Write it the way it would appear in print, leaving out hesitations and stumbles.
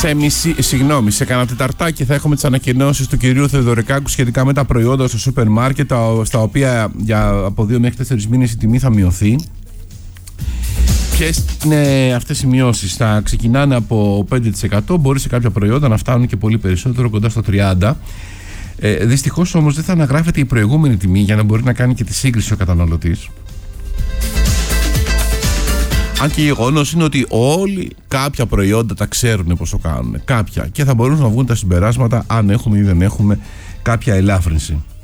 σε κανένα τεταρτάκι θα έχουμε τις ανακοινώσεις του κυρίου Θεοδωρικάκου σχετικά με τα προϊόντα στο σούπερ μάρκετ, στα οποία από 2 μέχρι 4 μήνες η τιμή θα μειωθεί. Ποιες είναι αυτές οι μειώσεις? Θα ξεκινάνε από 5%, μπορεί σε κάποια προϊόντα να φτάνουν και πολύ περισσότερο, κοντά στο 30%. Δυστυχώς όμως δεν θα αναγράφεται η προηγούμενη τιμή για να μπορεί να κάνει και τη σύγκριση ο καταναλωτής. Αν και γεγονός είναι ότι όλοι κάποια προϊόντα τα ξέρουν πόσο κάνουν. Κάποια. Και θα μπορούν να βγουν τα συμπεράσματα αν έχουμε ή δεν έχουμε κάποια ελάφρυνση.